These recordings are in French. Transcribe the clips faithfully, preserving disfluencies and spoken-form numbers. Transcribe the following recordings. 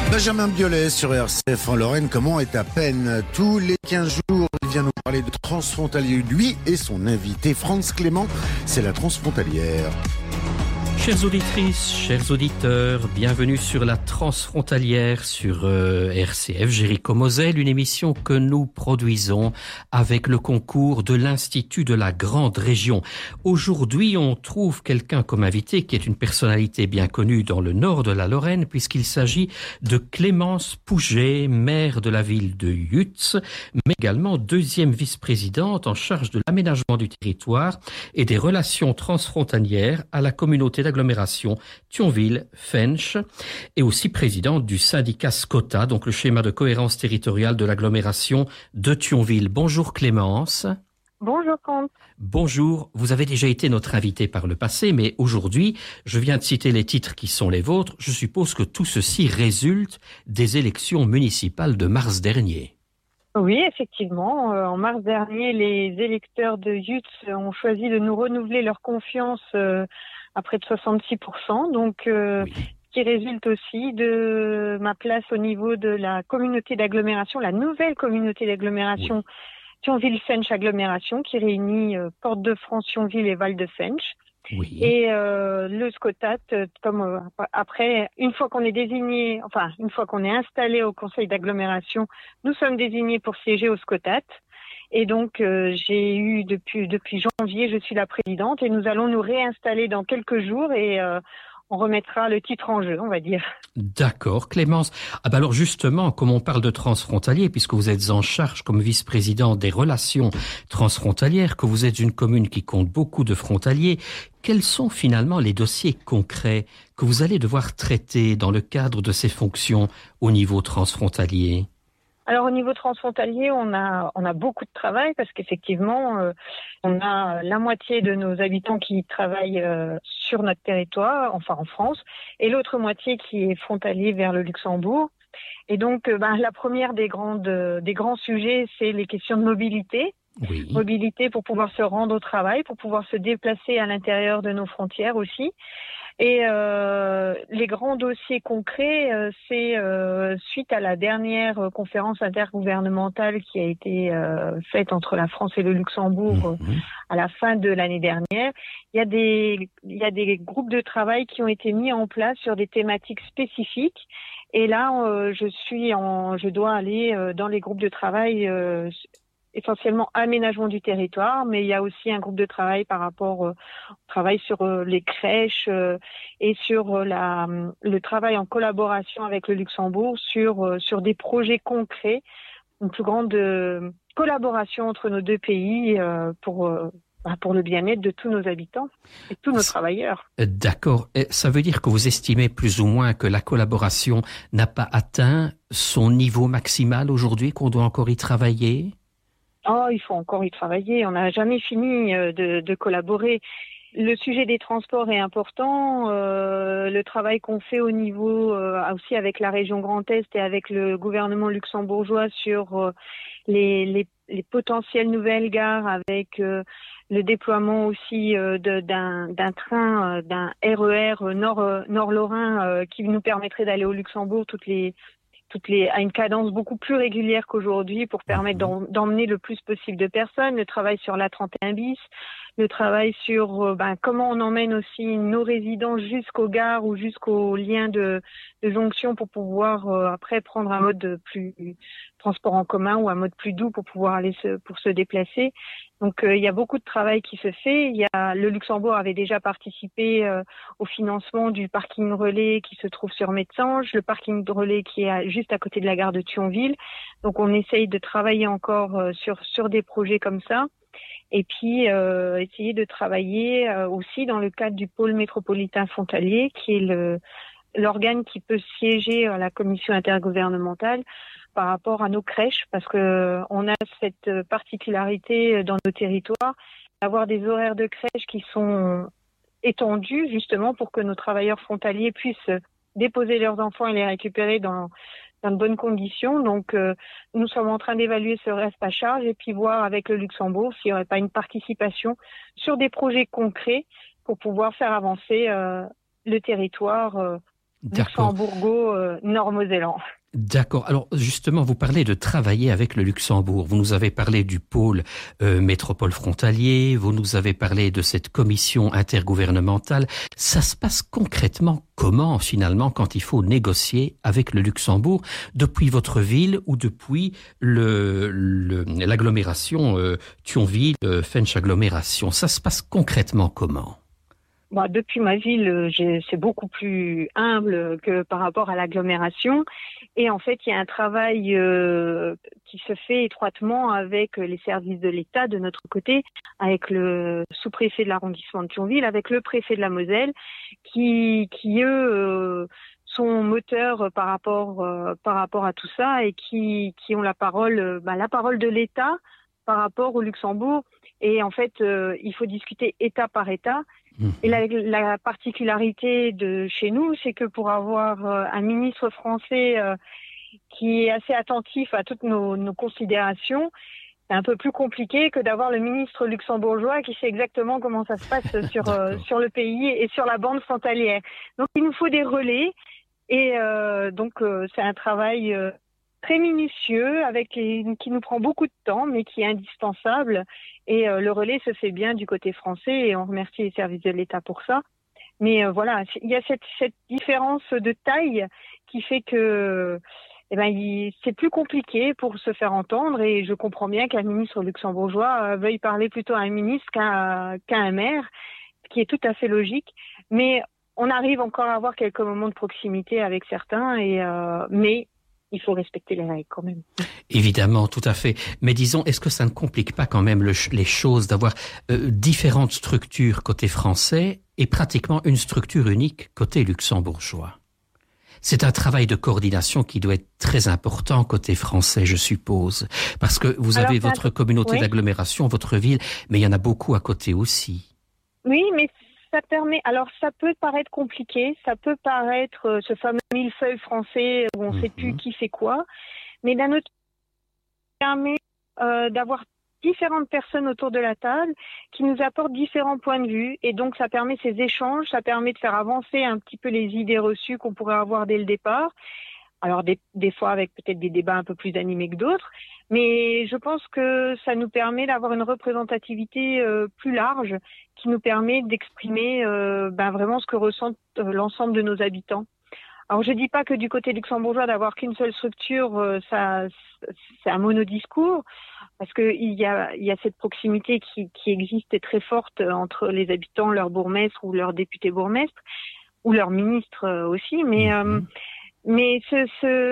Benjamin Biolay sur R C F en Lorraine. Comment est à peine tous les quinze jours, il vient nous parler de transfrontalier. Lui et son invité, France Clément, c'est la transfrontalière. Chères auditrices, chers auditeurs, bienvenue sur la transfrontalière sur euh, R C F Jéricho Moselle, une émission que nous produisons avec le concours de l'Institut de la Grande Région. Aujourd'hui, on trouve quelqu'un comme invité qui est une personnalité bien connue dans le nord de la Lorraine, puisqu'il s'agit de Clémence Pouget, maire de la ville de Yutz, mais également deuxième vice-présidente en charge de l'aménagement du territoire et des relations transfrontalières à la communauté d'agglomération Thionville-Fensch, et aussi présidente du syndicat SCOTA, donc le schéma de cohérence territoriale de l'agglomération de Thionville. Bonjour Clémence. Bonjour Comte. Bonjour, vous avez déjà été notre invité par le passé, mais aujourd'hui, je viens de citer les titres qui sont les vôtres. Je suppose que tout ceci résulte des élections municipales de mars dernier. Oui, effectivement. Euh, en mars dernier, les électeurs de Yutz ont choisi de nous renouveler leur confiance euh, à près de soixante-six pour cent, donc euh, oui. Qui résulte aussi de ma place au niveau de la communauté d'agglomération, la nouvelle communauté d'agglomération oui. Thionville-Fensch agglomération, qui réunit euh, Porte-de-France, Thionville et Val-de-Fensch. Oui. Et euh, le SCOTAT, comme euh, après, une fois qu'on est désigné, enfin une fois qu'on est installé au conseil d'agglomération, nous sommes désignés pour siéger au SCOTAT. Et donc euh, j'ai eu depuis depuis janvier, je suis la présidente, et nous allons nous réinstaller dans quelques jours et euh, on remettra le titre en jeu, on va dire. D'accord, Clémence. Ah ben alors justement, comme on parle de transfrontalier, puisque vous êtes en charge comme vice-présidente des relations transfrontalières, que vous êtes une commune qui compte beaucoup de frontaliers, quels sont finalement les dossiers concrets que vous allez devoir traiter dans le cadre de ces fonctions au niveau transfrontalier ? Alors au niveau transfrontalier, on a on a beaucoup de travail parce qu'effectivement, euh, on a la moitié de nos habitants qui travaillent euh, sur notre territoire, enfin en France, et l'autre moitié qui est frontalier vers le Luxembourg. Et donc, euh, ben, la première des grandes euh, des grands sujets, c'est les questions de mobilité. Oui. Mobilité pour pouvoir se rendre au travail, pour pouvoir se déplacer à l'intérieur de nos frontières aussi. Et euh, les grands dossiers concrets, euh, c'est euh, suite à la dernière euh, conférence intergouvernementale qui a été euh, faite entre la France et le Luxembourg mmh. euh, à la fin de l'année dernière. Il y a des il y a des groupes de travail qui ont été mis en place sur des thématiques spécifiques. Et là, euh, je suis en, je dois aller euh, dans les groupes de travail. Euh, essentiellement aménagement du territoire, mais il y a aussi un groupe de travail par rapport euh, au travail sur euh, les crèches euh, et sur euh, la, le travail en collaboration avec le Luxembourg sur, euh, sur des projets concrets, une plus grande euh, collaboration entre nos deux pays euh, pour, euh, pour le bien-être de tous nos habitants et tous nos travailleurs. D'accord. Et ça veut dire que vous estimez plus ou moins que la collaboration n'a pas atteint son niveau maximal aujourd'hui, qu'on doit encore y travailler ? Oh, il faut encore y travailler. On n'a jamais fini de, de collaborer. Le sujet des transports est important. Euh, le travail qu'on fait au niveau euh, aussi avec la région Grand Est et avec le gouvernement luxembourgeois sur euh, les, les, les potentielles nouvelles gares, avec euh, le déploiement aussi euh, de, d'un, d'un train, euh, d'un R E R nord, euh, nord-lorrain euh, qui nous permettrait d'aller au Luxembourg toutes les toutes les, à une cadence beaucoup plus régulière qu'aujourd'hui pour permettre mmh. d'emmener le plus possible de personnes, le travail sur l'A trente et un bis, le travail sur euh, ben, comment on emmène aussi nos résidents jusqu'aux gares ou jusqu'aux liens de, de jonction pour pouvoir euh, après prendre un mode plus transport en commun ou un mode plus doux pour pouvoir aller se, pour se déplacer. Donc euh, il y a beaucoup de travail qui se fait. Il y a le Luxembourg avait déjà participé euh, au financement du parking relais qui se trouve sur Metsange, le parking relais qui est à, juste à côté de la gare de Thionville. Donc on essaye de travailler encore euh, sur sur des projets comme ça. Et puis euh, essayer de travailler euh, aussi dans le cadre du pôle métropolitain frontalier, qui est le l'organe qui peut siéger à la commission intergouvernementale par rapport à nos crèches, parce que on a cette particularité dans nos territoires d'avoir des horaires de crèche qui sont étendus justement pour que nos travailleurs frontaliers puissent déposer leurs enfants et les récupérer dans dans de bonnes conditions. Donc, euh, nous sommes en train d'évaluer ce reste à charge et puis voir avec le Luxembourg s'il n'y aurait pas une participation sur des projets concrets pour pouvoir faire avancer euh, le territoire euh, luxembourgo-nord-mosellan. D'accord. Alors justement, vous parlez de travailler avec le Luxembourg. Vous nous avez parlé du pôle euh, métropole frontalier, vous nous avez parlé de cette commission intergouvernementale. Ça se passe concrètement comment finalement quand il faut négocier avec le Luxembourg depuis votre ville ou depuis le, le, l'agglomération euh, Thionville, euh, Fench agglomération. Ça se passe concrètement comment ? Bon, depuis ma ville, j'ai, c'est beaucoup plus humble que par rapport à l'agglomération. Et en fait, il y a un travail euh, qui se fait étroitement avec les services de l'État de notre côté, avec le sous-préfet de l'arrondissement de Thionville, avec le préfet de la Moselle, qui, qui eux, euh, sont moteurs par rapport, euh, par rapport à tout ça et qui, qui ont la parole, bah, la parole de l'État par rapport au Luxembourg. Et en fait, euh, il faut discuter État par État. Et la, la particularité de chez nous, c'est que pour avoir euh, un ministre français euh, qui est assez attentif à toutes nos, nos considérations, c'est un peu plus compliqué que d'avoir le ministre luxembourgeois qui sait exactement comment ça se passe sur euh, sur le pays et sur la bande frontalière. Donc il nous faut des relais et euh, donc euh, c'est un travail euh, très minutieux, avec les, qui nous prend beaucoup de temps, mais qui est indispensable. Et euh, le relais se fait bien du côté français, et on remercie les services de l'État pour ça. Mais euh, voilà, il y a cette, cette différence de taille qui fait que eh ben, il, c'est plus compliqué pour se faire entendre. Et je comprends bien qu'un ministre luxembourgeois euh, veuille parler plutôt à un ministre qu'à, qu'à un maire, ce qui est tout à fait logique. Mais on arrive encore à avoir quelques moments de proximité avec certains, et euh, mais il faut respecter les règles quand même. Évidemment, tout à fait. Mais disons, est-ce que ça ne complique pas quand même le, les choses d'avoir euh, différentes structures côté français et pratiquement une structure unique côté luxembourgeois ? C'est un travail de coordination qui doit être très important côté français, je suppose. Parce que vous Alors, avez votre un... communauté oui. d'agglomération, votre ville, mais il y en a beaucoup à côté aussi. Oui, mais ça permet. Alors, ça peut paraître compliqué, ça peut paraître euh, ce fameux millefeuille français où on ne mmh. sait plus qui fait quoi, mais d'un autre côté, ça permet euh, d'avoir différentes personnes autour de la table qui nous apportent différents points de vue, et donc ça permet ces échanges, ça permet de faire avancer un petit peu les idées reçues qu'on pourrait avoir dès le départ. Alors des, des fois avec peut-être des débats un peu plus animés que d'autres, mais je pense que ça nous permet d'avoir une représentativité euh, plus large, qui nous permet d'exprimer euh, ben vraiment ce que ressentent euh, l'ensemble de nos habitants. Alors je dis pas que du côté luxembourgeois d'avoir qu'une seule structure, euh, ça c'est un monodiscours, parce que il y a il y a cette proximité qui qui existe et très forte entre les habitants, leur bourgmestre ou leur député bourgmestre ou leur ministre euh, aussi, mais mm-hmm. euh, Mais ce,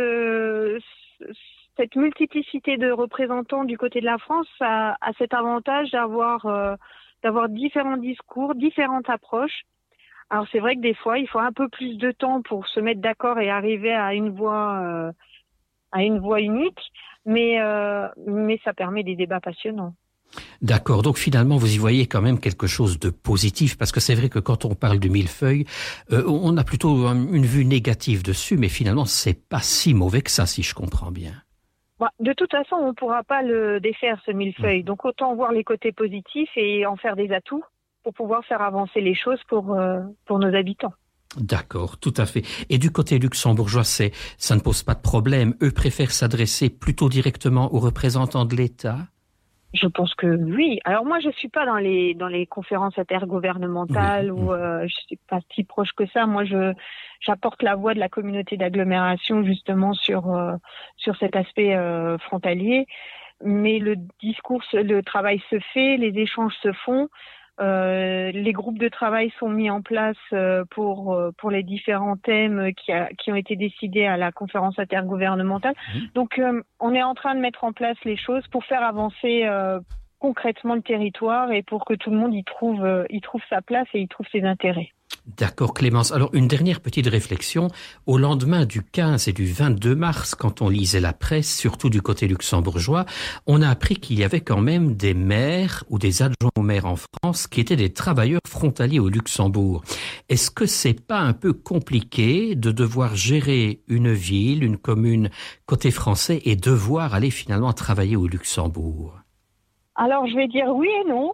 ce, cette multiplicité de représentants du côté de la France a, a cet avantage d'avoir, euh, d'avoir différents discours, différentes approches. Alors c'est vrai que des fois, il faut un peu plus de temps pour se mettre d'accord et arriver à une voix, euh, à une voix unique, mais, euh, mais ça permet des débats passionnants. D'accord, donc finalement vous y voyez quand même quelque chose de positif, parce que c'est vrai que quand on parle de millefeuille, euh, on a plutôt une vue négative dessus, mais finalement c'est pas si mauvais que ça, si je comprends bien. Bah, de toute façon, on ne pourra pas le défaire, ce millefeuille, mmh. donc autant voir les côtés positifs et en faire des atouts pour pouvoir faire avancer les choses pour, euh, pour nos habitants. D'accord, tout à fait. Et du côté luxembourgeois, c'est, ça ne pose pas de problème, eux préfèrent s'adresser plutôt directement aux représentants de l'État ? Je pense que oui. Alors moi, je suis pas dans les dans les conférences intergouvernementales oui. où euh, je suis pas si proche que ça. Moi, je j'apporte la voix de la communauté d'agglomération justement sur euh, sur cet aspect euh, frontalier. Mais le discours, le travail se fait, les échanges se font. Euh, les groupes de travail sont mis en place euh, pour euh, pour les différents thèmes qui a, qui ont été décidés à la conférence intergouvernementale. Mmh. Donc euh, on est en train de mettre en place les choses pour faire avancer euh, concrètement le territoire et pour que tout le monde y trouve euh, y trouve sa place et y trouve ses intérêts. D'accord, Clémence. Alors, une dernière petite réflexion. Au lendemain du quinze et du vingt-deux mars, quand on lisait la presse, surtout du côté luxembourgeois, on a appris qu'il y avait quand même des maires ou des adjoints aux maires en France qui étaient des travailleurs frontaliers au Luxembourg. Est-ce que c'est pas un peu compliqué de devoir gérer une ville, une commune côté français et devoir aller finalement travailler au Luxembourg ? Alors, je vais dire oui et non.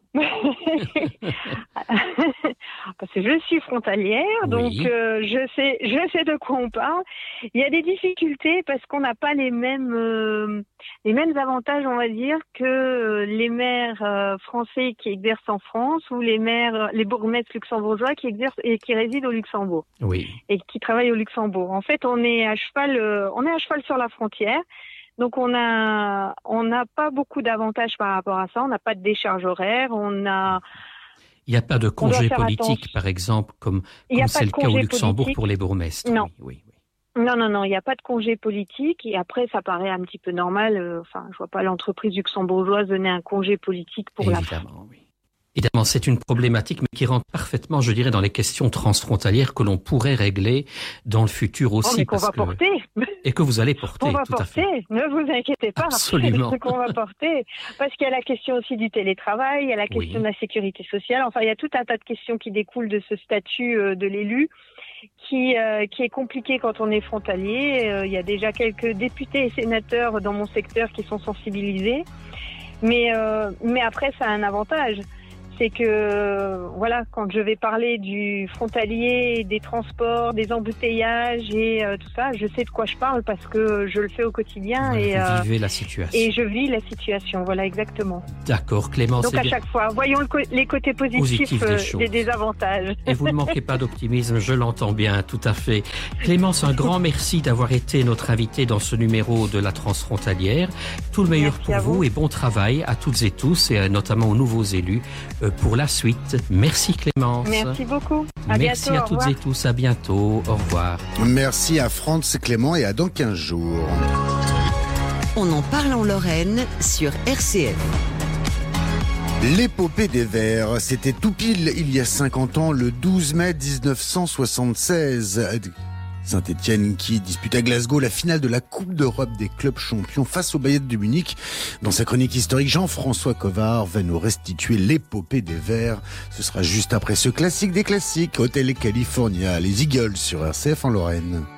Parce que je suis frontalière, Oui. donc euh, je sais, je sais de quoi on parle. Il y a des difficultés parce qu'on n'a pas les mêmes, euh, les mêmes avantages, on va dire, que les maires euh, français qui exercent en France ou les maires, les bourgmestres luxembourgeois qui exercent et qui résident au Luxembourg Oui. et qui travaillent au Luxembourg. En fait, on est à cheval, euh, on est à cheval sur la frontière. Donc on a, on n'a pas beaucoup d'avantages par rapport à ça. On n'a pas de décharge horaire. On a, Il n'y a pas de congé faire politique, attention. par exemple, comme Il y a comme pas c'est de le cas au congé Luxembourg politique. pour les bourgmestres. Non. Oui, oui, oui. non, non, non, il n'y a pas de congé politique. Et après, ça paraît un petit peu normal. euh, Enfin, je vois pas l'entreprise luxembourgeoise donner un congé politique pour la. Évidemment, oui. Évidemment, c'est une problématique, mais qui rentre parfaitement, je dirais, dans les questions transfrontalières que l'on pourrait régler dans le futur aussi. Oh, mais qu'on parce va que... porter. Et que vous allez porter, On va tout à fait. porter, ne vous inquiétez pas. Absolument. C'est qu'on va porter. Parce qu'il y a la question aussi du télétravail, il y a la question Oui. de la sécurité sociale. Enfin, il y a tout un tas de questions qui découlent de ce statut euh, de l'élu qui, euh, qui est compliqué quand on est frontalier. Euh, il y a déjà quelques députés et sénateurs dans mon secteur qui sont sensibilisés. Mais, euh, mais après, ça a un avantage. C'est que, voilà, quand je vais parler du frontalier, des transports, des embouteillages et euh, tout ça, je sais de quoi je parle parce que je le fais au quotidien Voilà, et, vous euh, vivez la situation. et je vis la situation. Voilà, exactement. D'accord, Clémence. Donc eh à bien- chaque fois, voyons le co- les côtés positifs, Positifs des euh, choses. des désavantages. Et vous ne manquez pas d'optimisme, je l'entends bien, tout à fait. Clémence, un grand merci d'avoir été notre invitée dans ce numéro de la Transfrontalière. Tout le meilleur Merci pour à vous, vous. et bon travail à toutes et tous, et notamment aux nouveaux élus euh, pour la suite. Merci Clémence. Merci beaucoup. À Merci bientôt. à au toutes revoir. et tous, à bientôt, au revoir. Merci à Franz Clément et à dans quinze jours. On en parle en Lorraine sur R C F. L'épopée des Verts, c'était tout pile il y a cinquante ans, le douze mai dix-neuf cent soixante-seize. Saint-Étienne qui dispute à Glasgow la finale de la Coupe d'Europe des clubs champions face au Bayern de Munich. Dans sa chronique historique, Jean-François Covard va nous restituer l'épopée des Verts. Ce sera juste après ce classique des classiques, Hotel California, les Eagles sur R C F en Lorraine.